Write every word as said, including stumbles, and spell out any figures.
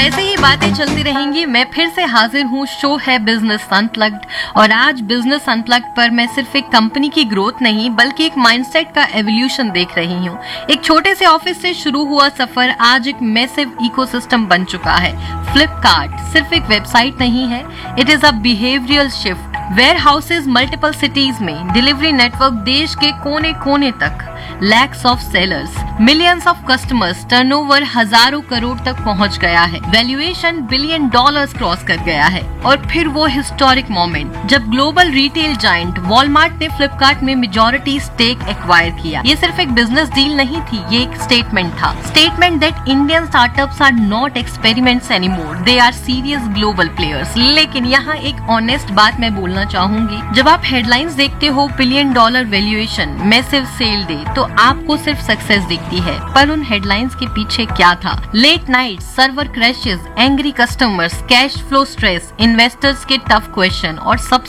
ऐसे ही बातें चलती रहेंगी। मैं फिर से हाजिर हूँ, शो है बिजनेस अनप्लग्ड और आज बिजनेस अनप्लग्ड पर मैं सिर्फ एक कंपनी की ग्रोथ नहीं बल्कि एक माइंडसेट का एवोल्यूशन देख रही हूँ। एक छोटे से ऑफिस से शुरू हुआ सफर आज एक मैसिव इकोसिस्टम बन चुका है। फ्लिपकार्ट सिर्फ एक वेबसाइट नहीं है, it is a behavioural shift. Where houses multiple cities में, डिलीवरी नेटवर्क देश के कोने कोने तक, lakhs of sellers, millions of customers, turnover हजारों करोड़ तक पहुंच गया है, वैल्यूएशन बिलियन डॉलर्स क्रॉस कर गया है। और फिर वो हिस्टोरिक मोमेंट जब ग्लोबल रिटेल जायंट वॉलमार्ट ने फ्लिपकार्ट में मेजॉरिटी स्टेक एक्वायर किया। ये सिर्फ एक बिजनेस डील नहीं थी, ये एक स्टेटमेंट था। Statement that Indian startups are not experiments anymore, they are serious global players. लेकिन यहाँ एक ऑनेस्ट बात मैं बोलना चाहूंगी, जब आप हेडलाइंस देखते हो billion dollar valuation, massive cell day, तो आपको सिर्फ सक्सेस दिखती है, पर उन हेडलाइंस के पीछे क्या था? Late night, server crashes, angry customers, cash flow stress, investors के टफ क्वेश्चन और सब